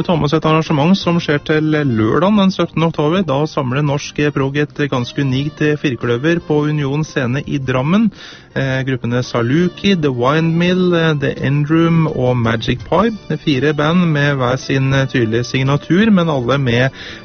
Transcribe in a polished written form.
Vi tar med oss et arrangement som skjer til lørdagen den 17. oktober. Da samler Norsk Prog et ganske unikt firkløver på Union scene i Drammen. Gruppene Saluki, The Windmill, The Endroom og Magic Pipe. 4 band med hver sin tydelige signatur, men alle med